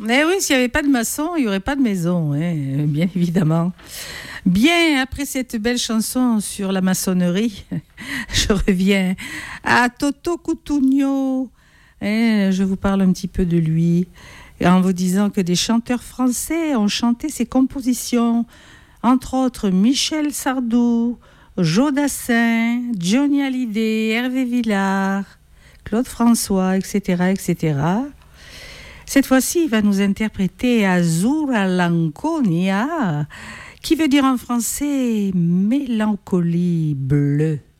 Mais oui, s'il n'y avait pas de maçon, il n'y aurait pas de maison, hein, bien évidemment. Bien, après cette belle chanson sur la maçonnerie, je reviens à Toto Cutugno. Je vous parle un petit peu de lui, en vous disant que des chanteurs français ont chanté ses compositions, entre autres Michel Sardou, Joe Dassin, Johnny Hallyday, Hervé Villard, Claude François, etc., etc. Cette fois-ci, il va nous interpréter Azzurra Lanconia, qui veut dire en français mélancolie bleue.